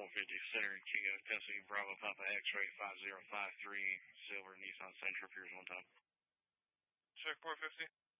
Center, Chico, Tennessee, Bravo, Papa, X-ray 5053, silver Nissan Sentra, appears 1 time. Check 450.